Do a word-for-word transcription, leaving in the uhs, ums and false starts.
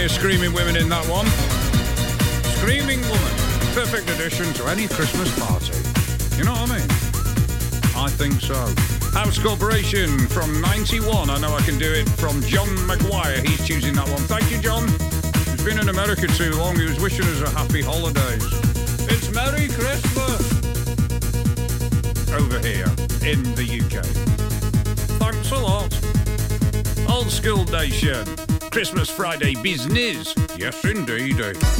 plenty of Screaming Women in that one. Screaming Woman. Perfect addition to any Christmas party. You know what I mean? I think so. House Corporation from ninety-one. I know I can do it from John Maguire. He's choosing that one. Thank you, John. He's been in America too long. He was wishing us a happy holidays. It's Merry Christmas over here in the U K. Thanks a lot. Old School Nation. Christmas Friday business. Yes, indeed.